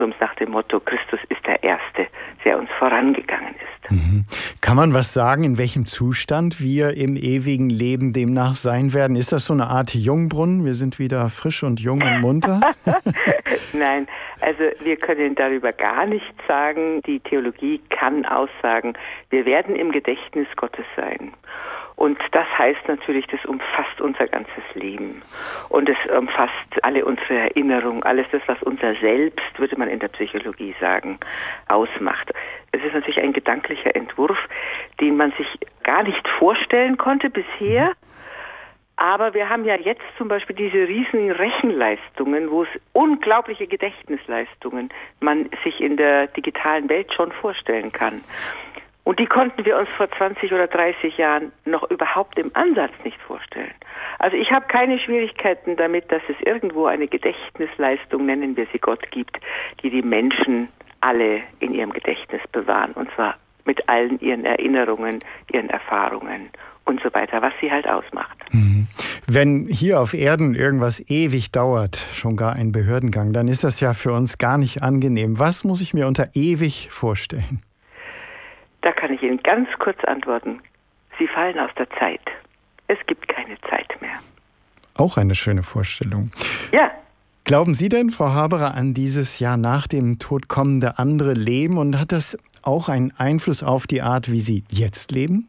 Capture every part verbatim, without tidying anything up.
nach dem Motto, Christus ist der Erste, der uns vorangegangen ist. Mhm. Kann man was sagen, in welchem Zustand wir im ewigen Leben demnach sein werden? Ist das so eine Art Jungbrunnen? Wir sind wieder frisch und jung und munter? Nein, also wir können darüber gar nichts sagen. Die Theologie kann aussagen, wir werden im Gedächtnis Gottes sein. Und das heißt natürlich, das umfasst unser ganzes Leben. Und es umfasst alle unsere Erinnerungen, alles das, was unser Selbst, würde man in der Psychologie sagen, ausmacht. Es ist natürlich ein gedanklicher Entwurf, den man sich gar nicht vorstellen konnte bisher. Aber wir haben ja jetzt zum Beispiel diese riesigen Rechenleistungen, wo es unglaubliche Gedächtnisleistungen man sich in der digitalen Welt schon vorstellen kann. Und die konnten wir uns vor zwanzig oder dreißig Jahren noch überhaupt im Ansatz nicht vorstellen. Also ich habe keine Schwierigkeiten damit, dass es irgendwo eine Gedächtnisleistung, nennen wir sie Gott, gibt, die die Menschen alle in ihrem Gedächtnis bewahren. Und zwar mit allen ihren Erinnerungen, ihren Erfahrungen und so weiter, was sie halt ausmacht. Mhm. Wenn hier auf Erden irgendwas ewig dauert, schon gar ein Behördengang, dann ist das ja für uns gar nicht angenehm. Was muss ich mir unter ewig vorstellen? Da kann ich Ihnen ganz kurz antworten. Sie fallen aus der Zeit. Es gibt keine Zeit mehr. Auch eine schöne Vorstellung. Ja. Glauben Sie denn, Frau Haberer, an dieses Jahr nach dem Tod kommende andere Leben? Und hat das auch einen Einfluss auf die Art, wie Sie jetzt leben?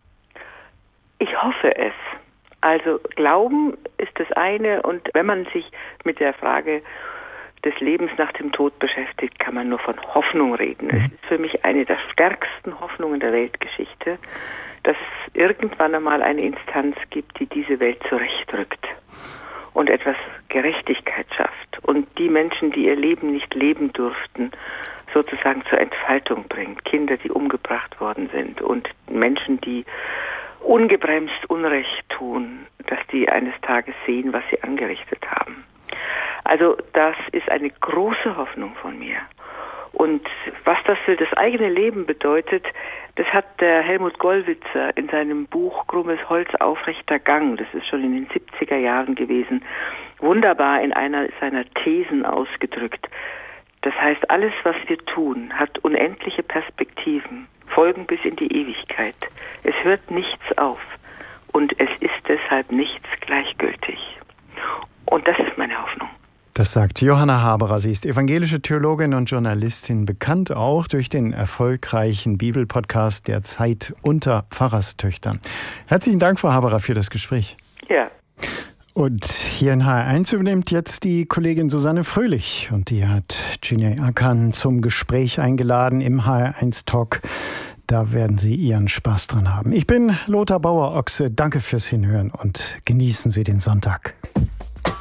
Ich hoffe es. Also Glauben ist das eine. Und wenn man sich mit der Frage des Lebens nach dem Tod beschäftigt, kann man nur von Hoffnung reden. Mhm. Es ist für mich eine der stärksten Hoffnungen der Weltgeschichte, dass es irgendwann einmal eine Instanz gibt, die diese Welt zurechtrückt und etwas Gerechtigkeit schafft und die Menschen, die ihr Leben nicht leben durften, sozusagen zur Entfaltung bringt. Kinder, die umgebracht worden sind und Menschen, die ungebremst Unrecht tun, dass die eines Tages sehen, was sie angerichtet haben. Also das ist eine große Hoffnung von mir. Und was das für das eigene Leben bedeutet, das hat der Helmut Gollwitzer in seinem Buch Krummes Holz, aufrechter Gang, das ist schon in den siebziger Jahren gewesen, wunderbar in einer seiner Thesen ausgedrückt. Das heißt, alles, was wir tun, hat unendliche Perspektiven, folgen bis in die Ewigkeit. Es hört nichts auf und es ist deshalb nichts gleichgültig. Und das ist meine Hoffnung. Das sagt Johanna Haberer. Sie ist evangelische Theologin und Journalistin, bekannt auch durch den erfolgreichen Bibelpodcast Der Zeit unter Pfarrerstöchtern. Herzlichen Dank, Frau Haberer, für das Gespräch. Ja. Und hier in H R eins übernimmt jetzt die Kollegin Susanne Fröhlich. Und die hat Cüneyt Akan zum Gespräch eingeladen im H R eins Talk. Da werden Sie Ihren Spaß dran haben. Ich bin Lothar Bauer-Ochse. Danke fürs Hinhören und genießen Sie den Sonntag.